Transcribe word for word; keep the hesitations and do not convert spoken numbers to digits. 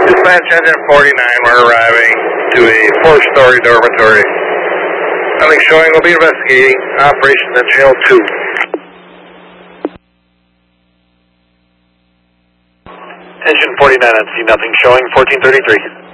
Dispatch engine forty-nine, we're arriving to a four-story dormitory. Nothing showing, we'll be investigating operations in jail two. Engine forty-nine, I see nothing showing, fourteen thirty-three.